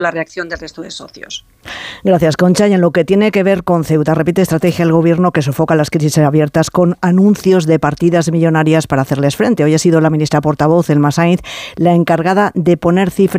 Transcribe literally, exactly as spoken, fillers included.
la reacción del resto de socios. Gracias, Concha. Y en lo que tiene que ver con Ceuta, repite estrategia el Gobierno que sofoca las crisis abiertas con anuncios de partidas millonarias para hacerles frente. Hoy ha sido la ministra portavoz, Elma Sainz, la encargada de poner cifras